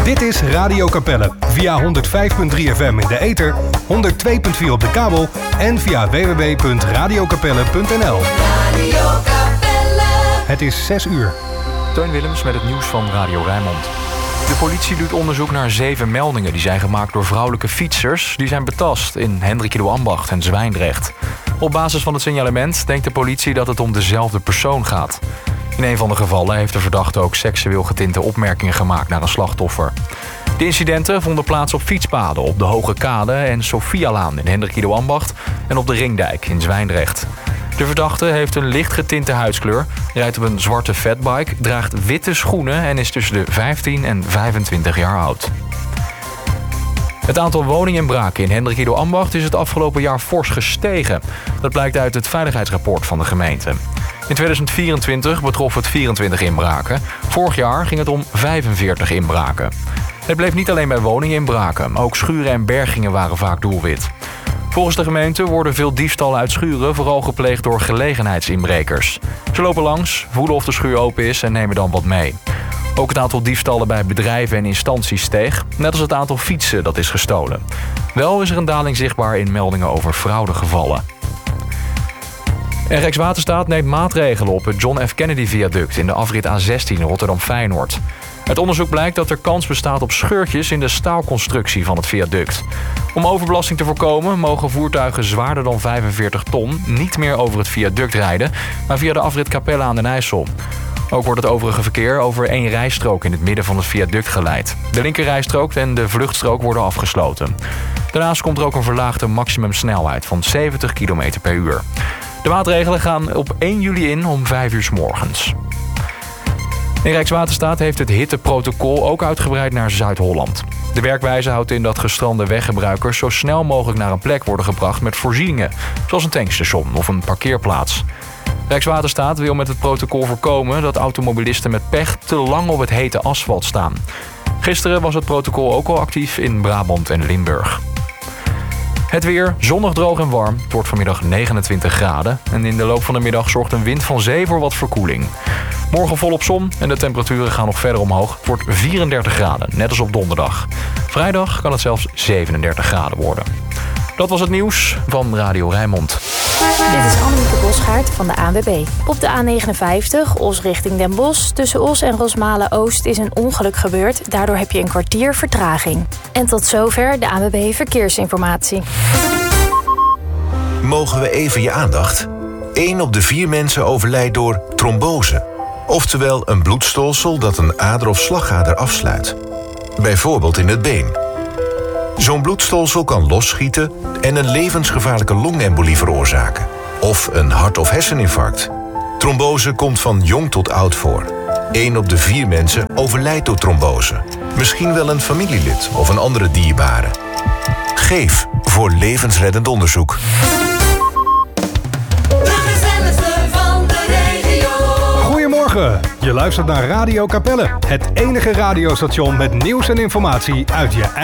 Dit is Radio Capelle via 105.3 FM in de ether, 102.4 op de kabel en via www.radiocapelle.nl. Radio Capelle. Het is 6 uur. Teun Willems met het nieuws van Radio Rijnmond. De politie doet onderzoek naar 7 meldingen die zijn gemaakt door vrouwelijke fietsers. Die zijn betast in Hendrikido-Ambacht en Zwijndrecht. Op basis van het signalement denkt de politie dat het om dezelfde persoon gaat. In een van de gevallen heeft de verdachte ook seksueel getinte opmerkingen gemaakt naar een slachtoffer. De incidenten vonden plaats op fietspaden op de Hoge Kade en Sophialaan in Hendrikido-Ambacht en op de Ringdijk in Zwijndrecht. De verdachte heeft een licht getinte huidskleur, rijdt op een zwarte fatbike, draagt witte schoenen en is tussen de 15 en 25 jaar oud. Het aantal woninginbraken in Hendrikido-Ambacht is het afgelopen jaar fors gestegen. Dat blijkt uit het veiligheidsrapport van de gemeente. In 2024 betrof het 24 inbraken. Vorig jaar ging het om 45 inbraken. Het bleef niet alleen bij woninginbraken. Ook schuren en bergingen waren vaak doelwit. Volgens de gemeente worden veel diefstallen uit schuren vooral gepleegd door gelegenheidsinbrekers. Ze lopen langs, voelen of de schuur open is en nemen dan wat mee. Ook het aantal diefstallen bij bedrijven en instanties steeg, net als het aantal fietsen dat is gestolen. Wel is er een daling zichtbaar in meldingen over fraudegevallen. En Rijkswaterstaat neemt maatregelen op het John F. Kennedy viaduct in de afrit A16 Rotterdam-Feyenoord. Uit onderzoek blijkt dat er kans bestaat op scheurtjes in de staalconstructie van het viaduct. Om overbelasting te voorkomen mogen voertuigen zwaarder dan 45 ton niet meer over het viaduct rijden, maar via de afrit Capelle aan den IJssel. Ook wordt het overige verkeer over 1 rijstrook in het midden van het viaduct geleid. De linkerrijstrook en de vluchtstrook worden afgesloten. Daarnaast komt er ook een verlaagde maximumsnelheid van 70 km per uur. De maatregelen gaan op 1 juli in om 5 uur 's morgens. En Rijkswaterstaat heeft het hitteprotocol ook uitgebreid naar Zuid-Holland. De werkwijze houdt in dat gestrande weggebruikers zo snel mogelijk naar een plek worden gebracht met voorzieningen, zoals een tankstation of een parkeerplaats. Rijkswaterstaat wil met het protocol voorkomen dat automobilisten met pech te lang op het hete asfalt staan. Gisteren was het protocol ook al actief in Brabant en Limburg. Het weer, zonnig, droog en warm. Het wordt vanmiddag 29 graden. En in de loop van de middag zorgt een wind van zee voor wat verkoeling. Morgen volop zon en de temperaturen gaan nog verder omhoog. Het wordt 34 graden, net als op donderdag. Vrijdag kan het zelfs 37 graden worden. Dat was het nieuws van Radio Rijnmond. Dit is Annemieke Bosgaard van de ANWB. Op de A59, Os richting Den Bosch, tussen Os en Rosmalen-Oost is een ongeluk gebeurd. Daardoor heb je een kwartier vertraging. En tot zover de ANWB Verkeersinformatie. Mogen we even je aandacht? 1 op de 4 mensen overlijdt door trombose. Oftewel een bloedstolsel dat een ader of slagader afsluit. Bijvoorbeeld in het been. Zo'n bloedstolsel kan losschieten en een levensgevaarlijke longembolie veroorzaken. Of een hart- of herseninfarct. Trombose komt van jong tot oud voor. 1 op de 4 mensen overlijdt door trombose. Misschien wel een familielid of een andere dierbare. Geef voor levensreddend onderzoek. Goedemorgen, je luistert naar Radio Capelle. Het enige radiostation met nieuws en informatie uit je eigen